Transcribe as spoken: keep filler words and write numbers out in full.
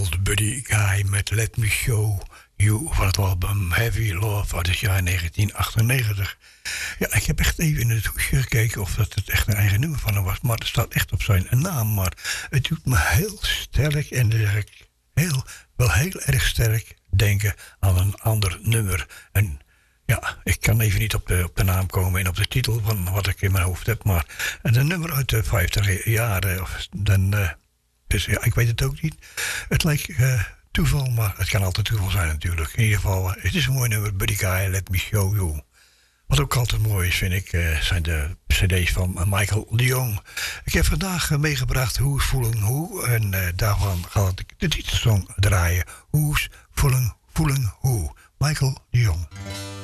Old Buddy Guy met Let Me Show You van het album Heavy Love uit het jaar negentien achtennegentig. Ja, ik heb echt even in het hoesje gekeken of dat het echt een eigen nummer van hem was. Maar het staat echt op zijn naam. Maar het doet me heel sterk en dan zeg ik heel, wel heel erg sterk denken aan een ander nummer. En ja, ik kan even niet op de, op de naam komen en op de titel van wat ik in mijn hoofd heb. Maar een nummer uit de vijftig jaren. Of dan, uh, dus ja, ik weet het ook niet. Het lijkt uh, toeval, maar het kan altijd toeval zijn natuurlijk. In ieder geval, uh, het is een mooi nummer. Buddy Guy, Let Me Show You. Wat ook altijd mooi is, vind ik, uh, zijn de cd's van uh, Michael de Jong. Ik heb vandaag uh, meegebracht Who's Voelen Hoe. En uh, daarvan gaat ik de titelsong draaien. Who's Voelen Voelen Hoe. Michael de Jong.